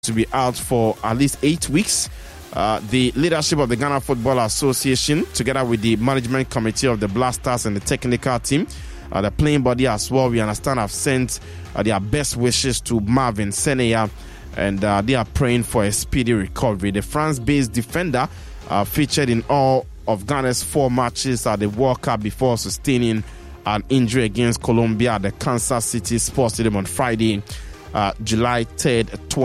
to be out for at least 8 weeks. The leadership of the Ghana Football Association, together with the management committee of the Blasters and the technical team, the playing body as well, we understand, have sent their best wishes to Marvin Senea, and they are praying for a speedy recovery. The France-based defender featured in all of Ghana's 4 matches at the World Cup before sustaining an injury against Colombia at the Kansas City Sports Stadium on Friday, July 3rd,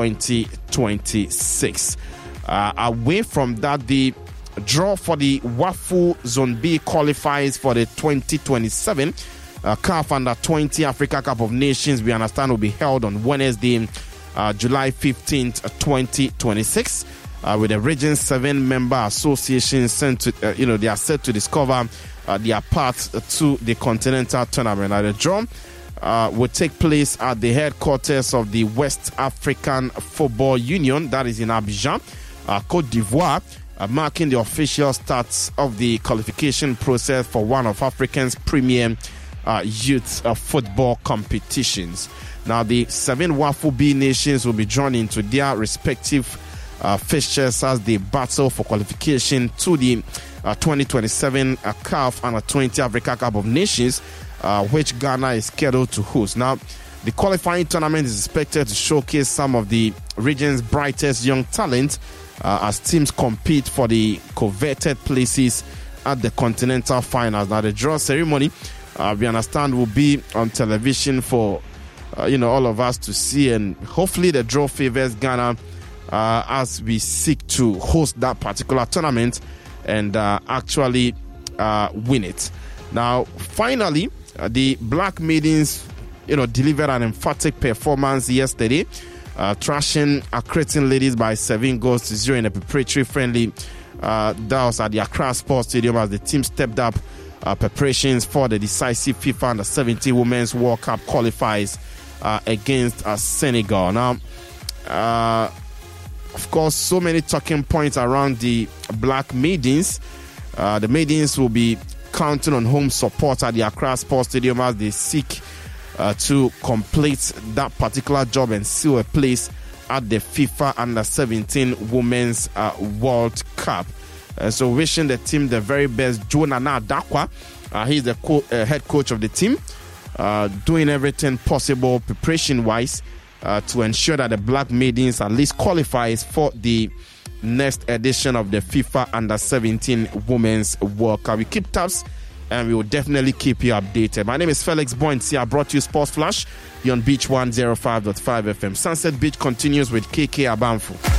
2026. Away from that, the draw for the WAFU Zone B qualifies for the 2027 CAF Under-20 Africa Cup of Nations, we understand, will be held on Wednesday, July 15th, 2026, with the Region 7 member associations sent to, they are set to discover their path to the continental tournament. The draw will take place at the headquarters of the West African Football Union, that is in Abidjan, Côte d'Ivoire, marking the official start of the qualification process for one of Africa's premier youth football competitions. Now, the 7 WAFU B nations will be drawn into their respective fixtures as they battle for qualification to the 2027 CAF Under-20 Africa Cup of Nations, which Ghana is scheduled to host. Now, the qualifying tournament is expected to showcase some of the region's brightest young talent as teams compete for the coveted places at the continental finals. Now, the draw ceremony, we understand, will be on television for all of us to see, and hopefully the draw favors Ghana as we seek to host that particular tournament and actually win it. Now, finally, the Black Maidens, delivered an emphatic performance yesterday, thrashing Accrington Ladies by 7-0 in a preparatory friendly that was at the Accra Sports Stadium as the team stepped up preparations for the decisive FIFA Under-17 Women's World Cup qualifiers against Senegal. Now, of course, so many talking points around the Black Maidens. The Maidens will be counting on home support at the Accra Sports Stadium as they seek to complete that particular job and seal a place at the FIFA Under-17 Women's World Cup. So wishing the team the very best. Joe Nana Dakwa, he's the head coach of the team, doing everything possible preparation-wise to ensure that the Black Maidens at least qualifies for the next edition of the FIFA Under-17 Women's World Cup. We keep tabs and we will definitely keep you updated. My name is Felix Boyne. I brought you Sports Flash here on Beach 105.5 FM. Sunset Beach continues with KK Abamfu.